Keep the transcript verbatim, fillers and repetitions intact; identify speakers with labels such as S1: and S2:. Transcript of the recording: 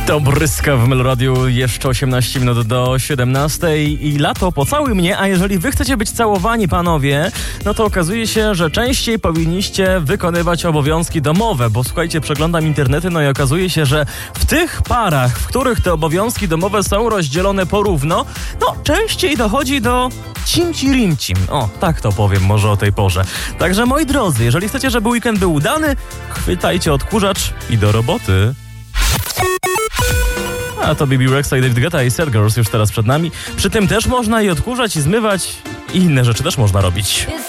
S1: To bryska w Meloradiu, jeszcze osiemnaście minut do siedemnastej i lato pocałuj mnie, a jeżeli wy chcecie być całowani, panowie, no to okazuje się, że częściej powinniście wykonywać obowiązki domowe, bo słuchajcie, przeglądam internety, no i okazuje się, że w tych parach, w których te obowiązki domowe są rozdzielone porówno, no częściej dochodzi do cimci-rimcim. O, tak to powiem może o tej porze. Także moi drodzy, jeżeli chcecie, żeby weekend był udany, chwytajcie odkurzacz i do roboty. A to B B Rexa i David Guetta i Sad Girls już teraz przed nami. Przy tym też można i odkurzać, i zmywać, i inne rzeczy też można robić.